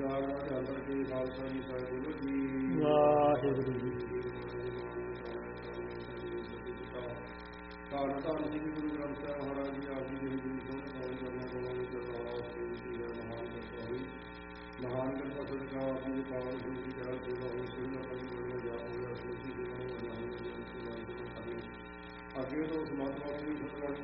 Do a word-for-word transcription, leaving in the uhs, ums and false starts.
ਵਾਹਿਗੁਰੂ ਜੀ। ਧੰਨ ਧੰਨ ਸ੍ਰੀ ਗੁਰੂ ਗ੍ਰੰਥ ਸਾਹਿਬ ਮਹਾਰਾਜ ਜੀ ਆਪ ਜੀ ਦੇ ਗੁਰੂ ਸਾਹਿਬ ਚਰਨਾਂ ਕੋਲੋਂ ਵਿੱਚ ਅਰਦਾਸ ਬੇਨਤੀ ਹੈ। ਮਹਾਨ ਕਿਰਪਾ ਹੋਈ, ਮਹਾਨ ਕਿਰਪਾ ਸਦਕਾ ਆਪ ਜੀ ਦੇ ਪਾਵਨ ਗੁਰੂ ਦੀ ਚਰਨ ਸੇਵਾ ਹੋਈ। ਕੋਈ ਆਪਣੀ ਬੜੀਆਂ ਜਾ ਹੋਇਆ ਸੀ ਸੇਵਾ ਹੋ ਜਾਣੀ ਅੱਗੇ ਤੋਂ ਸਮਾਜ ਵਾਸਤੇ